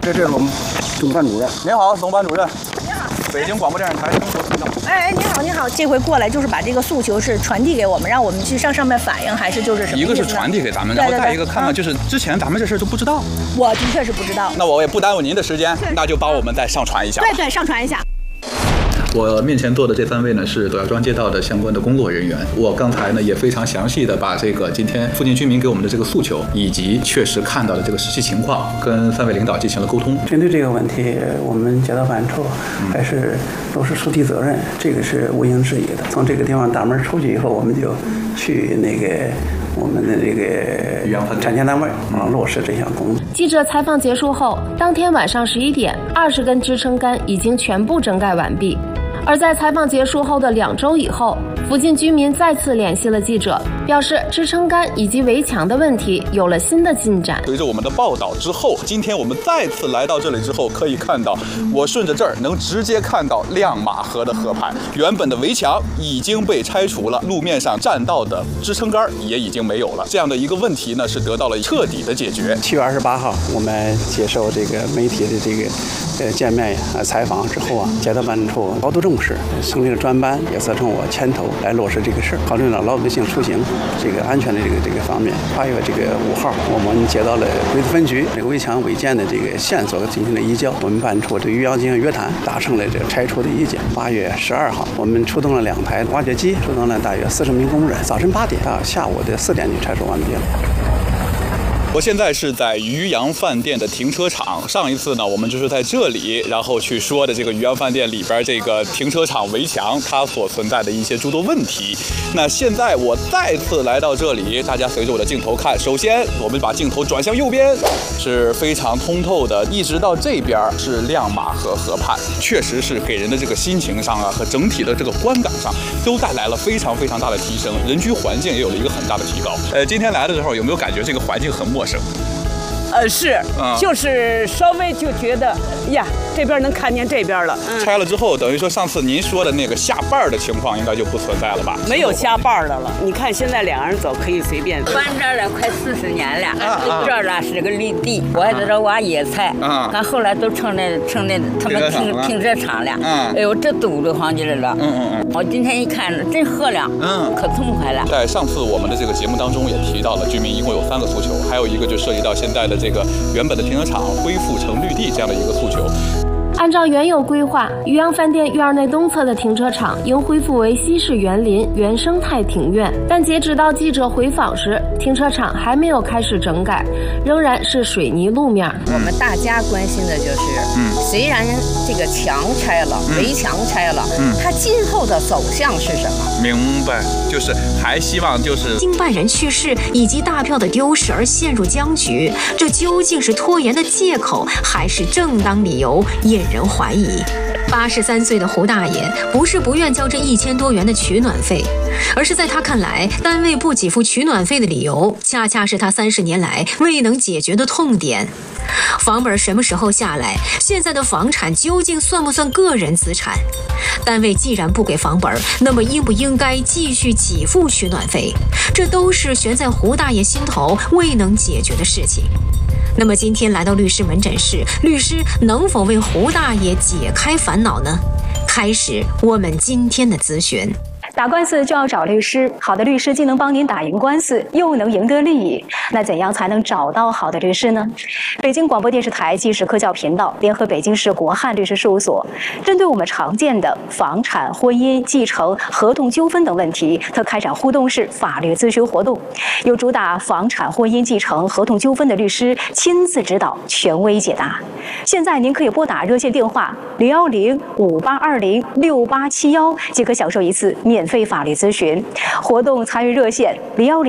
这是我们总班主任。 您好，总班主任。北京广播电视台生活频道。 哎，你好，你好，这回过来就是把这个诉求是传递给我们，让我们去上面反映，还是就是什么？ 一个是传递给咱们，然后再一个看看就是之前咱们这事儿都不知道。 我的确是不知道。 那我也不耽误您的时间，那就帮我们再上传一下。 对，上传一下。 我面前坐的这3位呢是朵家庄街道的相关的工作人员。我刚才呢也非常详细的把这个今天附近居民给我们的这个诉求，以及确实看到的这个实际情况，跟3位领导进行了沟通。 针对这个问题，我们街道办处还是都是出题责任，这个是毋庸置疑的。从这个地方大门出去以后，我们就去我们的这个产权单位落实这项工作。 记者采访结束后，当天晚上11点，20根支撑杆已经全部整改完毕。而在采访结束后的2周以后，附近居民再次联系了记者，表示支撑杆以及围墙的问题有了新的进展。 随着我们的报道之后，今天我们再次来到这里之后，可以看到，我顺着这儿能直接看到亮马河的河畔，原本的围墙已经被拆除了，路面上栈道的支撑杆也已经没有了。这样的一个问题呢，是得到了彻底的解决。 7月28号，我们接受这个媒体的这个见面采访之后街道办处高度重视，成立了专班，也是从我牵头来落实这个事儿，考虑到老百姓出行这个安全的这个方面。8月这个5号，我们接到了鬼子分局这个围墙违建的这个线索进行了移交，我们办处对于要进行约谈，达成了这个拆除的意见。8月12号，我们出动了2台挖掘机，出动了大约40名工人，早晨8点到下午的4点就拆除完毕了。 我现在是在渔阳饭店的停车场。上一次呢，我们就是在这里，然后去说的这个渔阳饭店里边这个停车场围墙它所存在的一些诸多问题。那现在我再次来到这里，大家随着我的镜头看，首先我们把镜头转向右边，是非常通透的，一直到这边是亮马河河畔，确实是给人的这个心情上和整体的这个观感上都带来了非常非常大的提升，人居环境也有了一个很大的提高。今天来的时候有没有感觉这个环境很陌生？ 是，就是稍微就觉得呀，这边能看见这边了。 拆了之后，等于说上次您说的那个下绊的情况应该就不存在了吧？ 没有下绊的了。你看现在2个人走可以随便。 搬这儿了快40年了，这儿了是个绿地，我还在这挖野菜。看后来都成了他们停车场了。哎呦，这堵得慌起来了。我今天一看真喝亮，可痛快了。 在上次我们的这个节目当中也提到了，居民一共有3个诉求，还有一个就涉及到现在的这个原本的停车场恢复成绿地这样的一个诉求。 按照原有规划，渔阳饭店院内东侧的停车场应恢复为西式园林原生态庭院，但截止到记者回访时，停车场还没有开始整改，仍然是水泥路面。 我们大家关心的就是，虽然这个墙拆了，围墙拆了，它今后的走向是什么？ 明白，就是还希望就是经办人去世以及大票的丢失而陷入僵局，这究竟是拖延的借口，还是正当理由？引人怀疑。83岁的胡大爷不是不愿交这1000多元的取暖费，而是在他看来，单位不给付取暖费的理由，恰恰是他30年来未能解决的痛点。房本什么时候下来？现在的房产究竟算不算个人资产？单位既然不给房本，那么应不应该继续给付取暖费？这都是悬在胡大爷心头未能解决的事情。那么今天来到律师门诊室，律师能否为胡大爷解开烦恼呢？开始我们今天的咨询。 打官司就要找律师，好的律师既能帮您打赢官司，又能赢得利益。那怎样才能找到好的律师呢？北京广播电视台纪实科教频道联合北京市国汉律师事务所，针对我们常见的房产、婚姻、继承、合同纠纷等问题，特开展互动式法律咨询活动，有主打房产、婚姻、继承、合同纠纷的律师亲自指导，权威解答。现在您可以拨打热线电话010-5820-6871，即可享受一次免费法律咨询。活动参与热线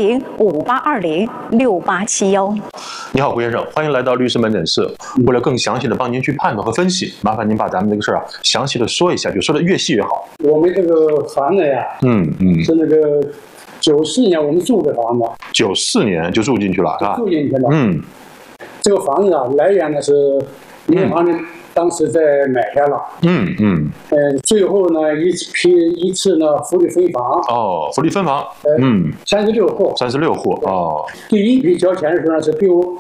010-5820-6871。 你好，郭先生，欢迎来到律师门诊室。为了更详细的帮您去判断和分析，麻烦您把咱们这个事儿详细的说一下，就说的越细越好。 我们这个房子呀，是那个94年我们住的房子 ，94年就住进去了，是吧？ 住进去了。这个房子啊，来源呢是银行的。当时在买下了，最后呢一次呢福利分房福利分房，36户第一笔交钱的时候呢是给我